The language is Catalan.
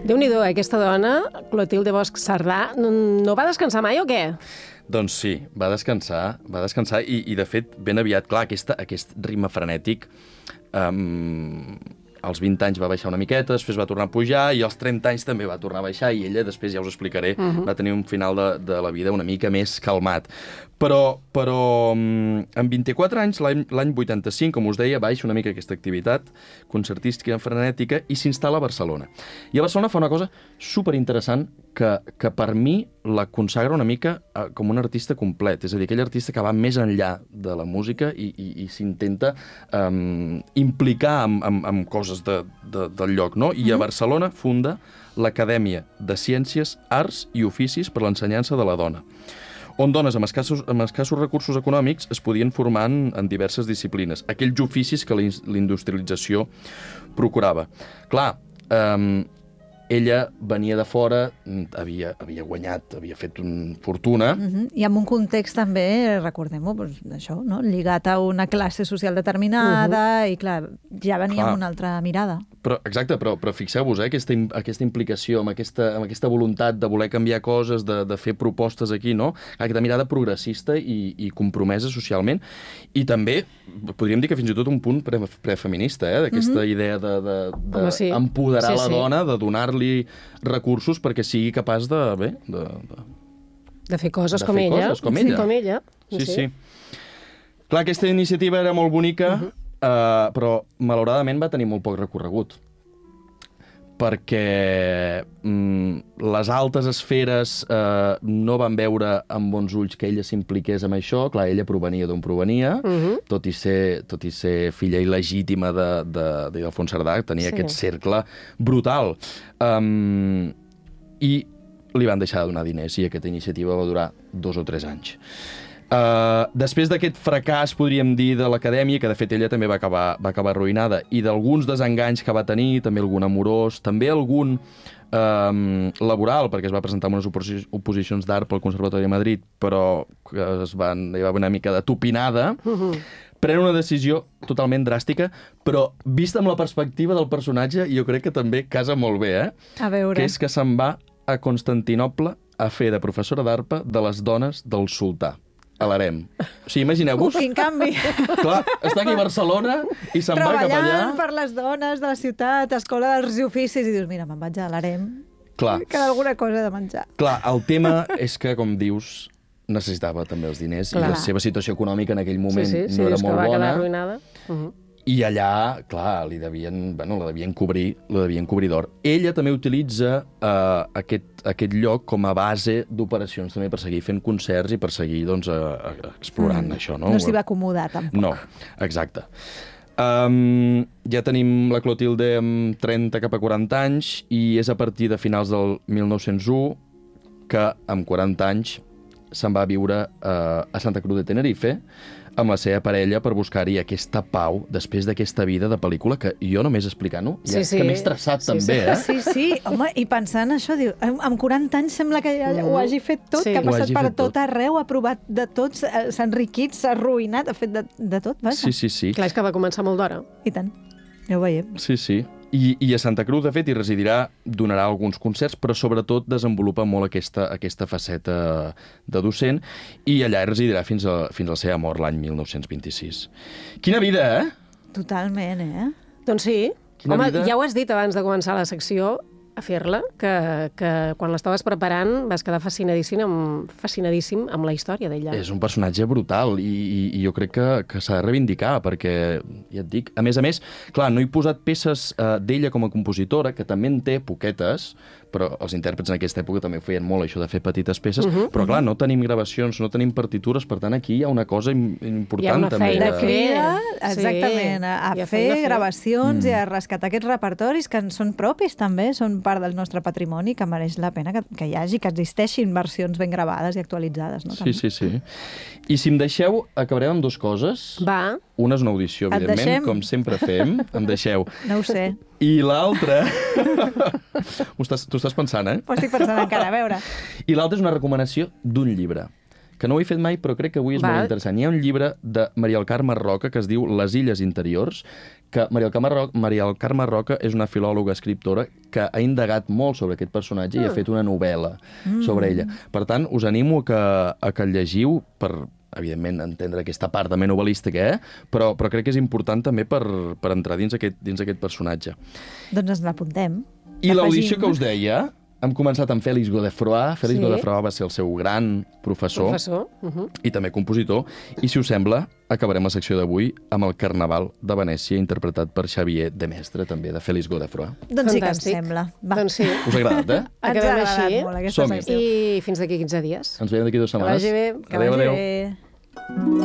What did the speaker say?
Déu-n'hi-do, aquesta dona, Clotilde Bosch Cerdà, no va descansar mai o què? Doncs sí, va descansar i de fet, ben aviat, clar, aquest ritme frenètic, als 20 anys va baixar una miqueta, després va tornar a pujar i als 30 anys també va tornar a baixar i ella, després ja us explicaré, va tenir un final de la vida una mica més calmat. Però amb 24 anys, l'any 85, com us deia, baixa una mica aquesta activitat concertística frenètica i s'instal·la a Barcelona. I a Barcelona fa una cosa superinteressant que per mi la consagra una mica com un artista complet. És a dir, aquell artista que va més enllà de la música i s'intenta implicar amb coses del lloc, no? I a Barcelona funda l'Acadèmia de Ciències, Arts i Oficis per l'Ensenyança de la Dona, on dones amb escassos recursos econòmics es podien formar en diverses disciplines, aquells oficis que la industrialització procurava. Clar, ella venia de fora, havia guanyat, havia fet una fortuna. I en un context també, recordem-ho, doncs, això, no? Lligat a una classe social determinada i, clar, ja venia amb una altra mirada. Exacte, però fixeu-vos, aquesta implicació, amb aquesta voluntat de voler canviar coses, de fer propostes aquí, no? Aquesta mirada progressista i compromesa socialment. I també, podríem dir que fins i tot un punt prefeminista, d'aquesta idea d'empoderar la dona, de donar-li recursos perquè sigui capaç de fer coses com ella. Sí. Clar, aquesta iniciativa era molt bonica, però malauradament va tenir molt poc recorregut, perquè les altes esferes no van veure amb bons ulls que ella s'impliqués amb això. Clar, ella provenia d'on provenia, tot i ser filla il·legítima d'Alfons Cerdà, tenia aquest cercle brutal. I li van deixar de donar diners i aquesta iniciativa va durar 2 o 3 anys. Després d'aquest fracàs, podríem dir, de l'acadèmia, que de fet ella també va acabar arruïnada, i d'alguns desenganys que va tenir, també algun amorós, també algun laboral, perquè es va presentar unes oposicions d'art pel Conservatori de Madrid, però que hi va haver una mica de tupinada, pren una decisió totalment dràstica, però vista amb la perspectiva del personatge, jo crec que també casa molt bé, A veure. Que és que se'n va a Constantinoble a fer de professora d'arpa de les dones del sultà, a l'harem. O sigui, imagineu-vos... Quin canvi! Clar, està aquí a Barcelona i se'n va cap allà... Treballant per les dones de la ciutat, escola dels oficis, i dius, mira, me'n vaig a l'harem, que d'alguna cosa he de menjar. Clar, el tema és que, com dius, necessitava també els diners i la seva situació econòmica en aquell moment no era molt bona. Va quedar arruïnada. I allà, clar, la devien cobrir d'or. Ella també utilitza aquest lloc com a base d'operacions també per seguir fent concerts i per seguir explorant això, no? No s'hi va acomodar, tampoc. No, exacte. Ja tenim la Clotilde amb 30 cap a 40 anys i és a partir de finals del 1901 que amb 40 anys se'n va a viure a Santa Cruz de Tenerife amb la seva parella per buscar-hi aquesta pau després d'aquesta vida de pel·lícula que jo només explicant-ho ja és que m'he estressat també, Sí, home, i pensant això, diu, amb 40 anys sembla que ja ho hagi fet tot, que ha passat per tot arreu, ha provat de tots, s'ha enriquit, s'ha arruïnat, ha fet de tot, vaja. Sí. Clar, és que va començar molt d'hora. I tant, ja ho veiem. Sí. I a Santa Cruz, de fet, hi residirà, donarà alguns concerts, però sobretot desenvolupa molt aquesta faceta de docent i allà hi residirà fins a la seva mort l'any 1926. Quina vida, Totalment, Doncs sí. Home, ja ho has dit abans de començar la secció, a fer-la, que quan l'estaves preparant vas quedar fascinadíssim amb la història d'ella. És un personatge brutal i jo crec que s'ha de reivindicar perquè, ja et dic, a més, clar, no he posat peces d'ella com a compositora, que també en té poquetes, però els intèrprets en aquesta època també feien molt això de fer petites peces, però clar, no tenim gravacions, no tenim partitures, per tant aquí hi ha una cosa important hi ha una també. feina De crida, exactament, a fer gravacions i a rescatar aquests repertoris que en són propis també, són part del nostre patrimoni, que mereix la pena que hi hagi, que existeixin versions ben gravades i actualitzades. No? Sí. I si em deixeu, acabarem amb 2 coses. Va. Una és una audició, evidentment, com sempre fem. Em deixeu. No ho sé. I l'altra... Tu estàs pensant, Ho estic pensant encara, a veure. I l'altra és una recomanació d'un llibre que no ho he fet mai, però crec que avui és molt interessant. Hi ha un llibre de Maria del Carme Roca que es diu Les illes interiors, que Maria del Carme Roca és una filòloga, escriptora, que ha indagat molt sobre aquest personatge i ha fet una novel·la sobre ella. Per tant, us animo a que el llegiu per, evidentment, entendre aquesta part també novel·lística, però crec que és important també per entrar dins aquest personatge. Doncs ens l'apuntem. I l'audició que us deia, hem començat amb Félix Godefroy. Félix Godefroy va ser el seu gran professor i també compositor. I, si us sembla, acabarem la secció d'avui amb el Carnaval de Venècia, interpretat per Xavier Demestre, també de Félix Godefroy. Doncs sí que ens sembla. Doncs sí. Us ha agradat, Ens ha agradat molt aquesta secció. I fins d'aquí 15 dies. Ens veiem d'aquí 2 setmanes. Que vagi bé.